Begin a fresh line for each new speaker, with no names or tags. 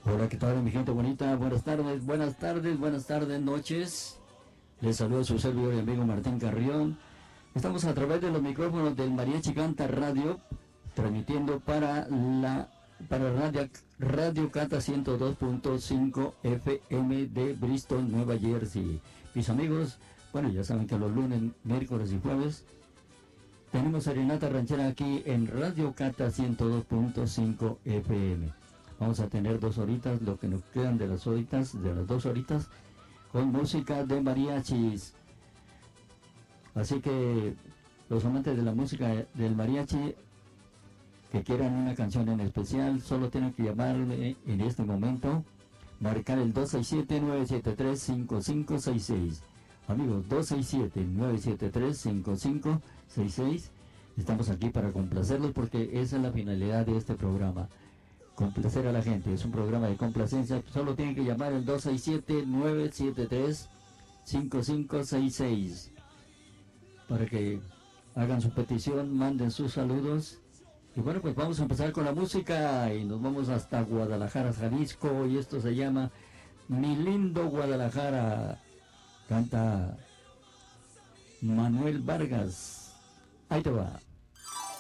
Hola, ¿qué tal mi gente bonita? Buenas tardes, buenas tardes, buenas tardes, noches. Les saludo a su servidor y amigo Martín Carrión. Estamos a través de los micrófonos del Mariachi Canta Radio, transmitiendo para Radio Cata 102.5 FM de Bristol, Nueva Jersey. Mis amigos, bueno, ya saben que los lunes, miércoles y jueves tenemos serenata ranchera aquí en Radio Cata 102.5 FM. Vamos a tener 2 horitas, lo que nos quedan de las 2 horitas, con música de mariachis. Así que los amantes de la música del mariachi que quieran una canción en especial, solo tienen que llamarme en este momento, marcar el 267-973-5566. Amigos, 267-973-5566. Estamos aquí para complacerlos porque esa es la finalidad de este programa. Complacer a la gente, es un programa de complacencia. Solo tienen que llamar el 267-973-5566 para que hagan su petición, manden sus saludos. Y bueno, pues vamos a empezar con la música y nos vamos hasta Guadalajara, Jalisco, y esto se llama Mi Lindo Guadalajara. Canta Manuel Vargas. Ahí te va.